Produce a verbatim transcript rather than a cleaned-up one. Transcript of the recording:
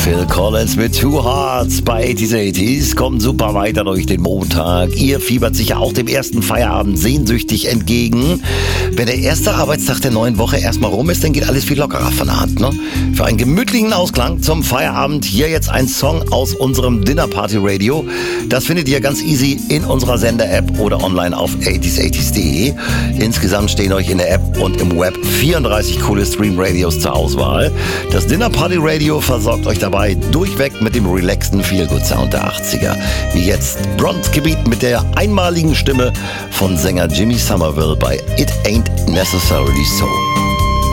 Phil Collins mit Two Hearts bei achtzig achtzig kommt super weiter durch den Montag. Ihr fiebert sicher auch dem ersten Feierabend sehnsüchtig entgegen. Wenn der erste Arbeitstag der neuen Woche erstmal rum ist, dann geht alles viel lockerer von der Hand, ne? Für einen gemütlichen Ausklang zum Feierabend hier jetzt ein Song aus unserem Dinner Party Radio. Das findet ihr ganz easy in unserer Sender-App oder online auf achtzig achtzig punkt de. Insgesamt stehen euch in der App und im Web vierunddreißig coole Stream-Radios zur Auswahl. Das Dinner Party Radio versorgt euch dabei durchweg mit dem relaxten Feel-Good-Sound der achtziger. Wie jetzt Bronzegebiet mit der einmaligen Stimme von Sänger Jimmy Somerville bei It Ain't Necessarily So.